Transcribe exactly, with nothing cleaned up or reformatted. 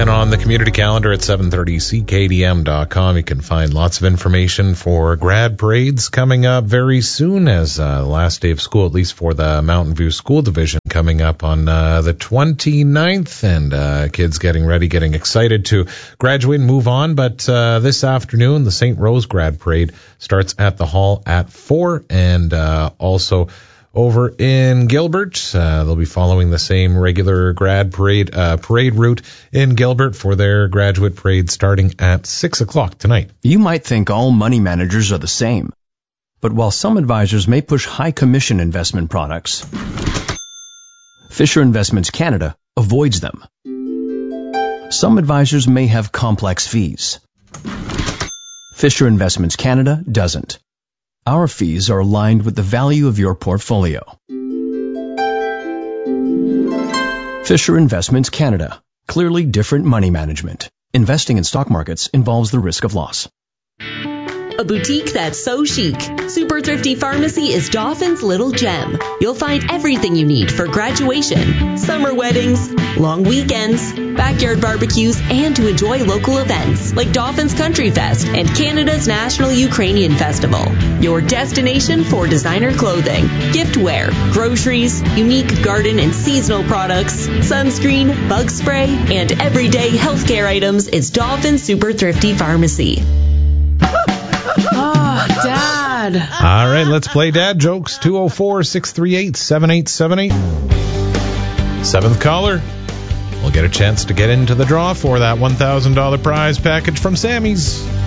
And on the community calendar at seven thirty C K D M dot com, you can find lots of information for grad parades coming up very soon, as uh, the last day of school, at least for the Mountain View School Division, coming up on uh, the twenty-ninth, and uh, kids getting ready, getting excited to graduate and move on. But uh, this afternoon, the Saint Rose grad parade starts at the hall at four, and uh, also over in Gilbert, uh, they'll be following the same regular grad parade uh, parade route in Gilbert for their graduate parade starting at six o'clock tonight. You might think all money managers are the same, but while some advisors may push high commission investment products, Fisher Investments Canada avoids them. Some advisors may have complex fees. Fisher Investments Canada doesn't. Our fees are aligned with the value of your portfolio. Fisher Investments Canada. Clearly different money management. Investing in stock markets involves the risk of loss. A boutique that's so chic. Super Thrifty Pharmacy is Dawson's little gem. You'll find everything you need for graduation, summer weddings, long weekends, backyard barbecues, and to enjoy local events like Dolphins Country Fest and Canada's National Ukrainian Festival. Your destination for designer clothing, giftware, groceries, unique garden and seasonal products, sunscreen, bug spray, and everyday healthcare items is Dolphin Super Thrifty Pharmacy. Oh, Dad. All right, let's play dad jokes. two oh four, six three eight, seven eight seven eight. Seventh caller will get a chance to get into the draw for that one thousand dollars prize package from Sammy's.